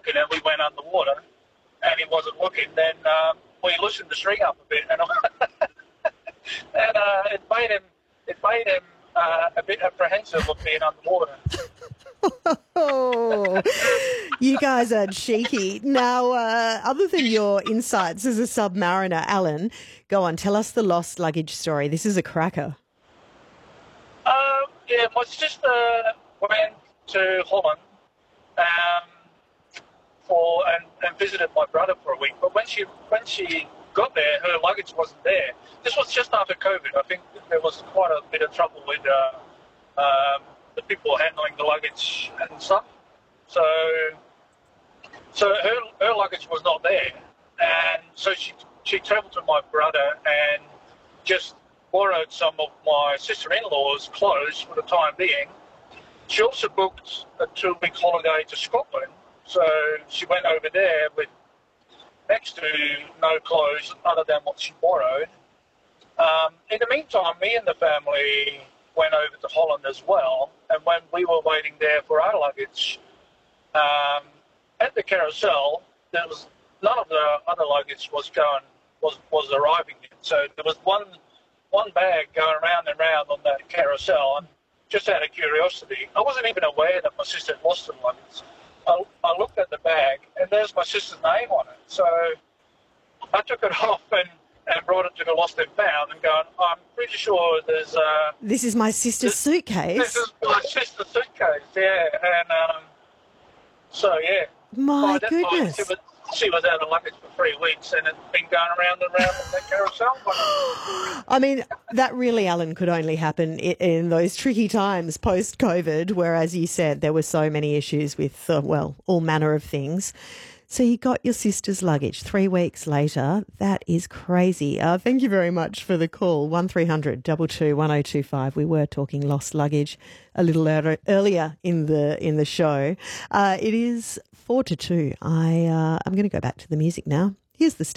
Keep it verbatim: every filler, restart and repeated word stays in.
looking and we went underwater and he wasn't looking, then um, we loosened the string up a bit, and, and uh, it made him it made him uh, a bit apprehensive of being underwater. Oh, you guys are cheeky. Now, uh, other than your insights as a submariner, Alan, go on, tell us the lost luggage story. This is a cracker. Um, yeah, my sister went to Holland um, for and, and visited my brother for a week. But when she when she got there, her luggage wasn't there. This was just after COVID. I think there was quite a bit of trouble with uh, um, the people handling the luggage and stuff. So, so her her luggage was not there, and so she she travelled to my brother and just borrowed some of my sister-in-law's clothes for the time being. She also booked a two-week holiday to Scotland, so she went over there with next to no clothes other than what she borrowed. Um, in the meantime, me and the family went over to Holland as well, and when we were waiting there for our luggage, um, at the carousel, there was none of the other luggage was going was was arriving yet. So there was one one bag going round and round on that carousel, and just out of curiosity, I wasn't even aware that my sister had lost her luggage. I, I looked at the bag, and there's my sister's name on it. So I took it off and, and brought it to the Lost and Found and going, I'm pretty sure there's... Uh, This is my sister's this, suitcase. This is my sister's suitcase, yeah. And um, so, yeah. My By that goodness. time, she was, she was out of luggage for three weeks and it's been going around and around on that carousel. I mean, that really, Alan, could only happen in, in those tricky times post-COVID, where, as you said, there were so many issues with, uh, well, all manner of things. So you got your sister's luggage three weeks later. That is crazy. Uh, thank you very much for the call. one three hundred two two one oh two five. We were talking lost luggage a little ear- earlier in the in the show. Uh, it is four to two. I, uh, I'm going to go back to the music now. Here's the